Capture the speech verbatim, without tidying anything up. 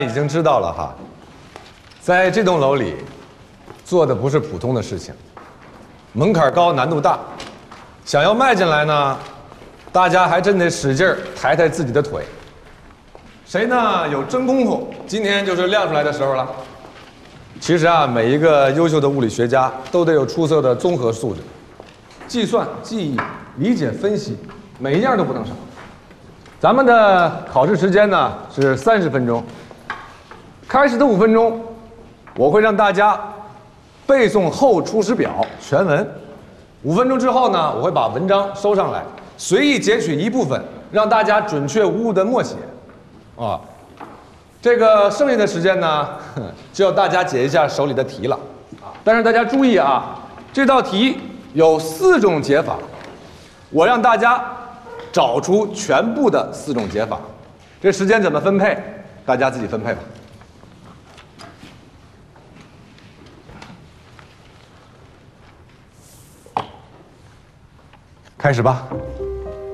已经知道了哈，在这栋楼里，做的不是普通的事情，门槛高，难度大，想要迈进来呢，大家还真得使劲儿抬抬自己的腿。谁呢有真功夫，今天就是亮出来的时候了。其实啊，每一个优秀的物理学家都得有出色的综合素质，计算、记忆、理解、分析，每一样都不能少。咱们的考试时间呢是三十分钟。开始的五分钟，我会让大家背诵后出师表全文。五分钟之后呢，我会把文章收上来，随意截取一部分，让大家准确无误的默写。啊，这个剩下的时间呢，就要大家解一下手里的题了。但是大家注意啊，这道题有四种解法，我让大家找出全部的四种解法。这时间怎么分配，大家自己分配吧。开始吧。